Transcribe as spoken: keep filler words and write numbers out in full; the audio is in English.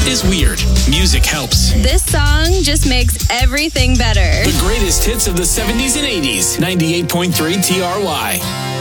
is weird. Music helps. This song just makes everything better. The greatest hits of the seventies and eighties. ninety-eight point three T R Y.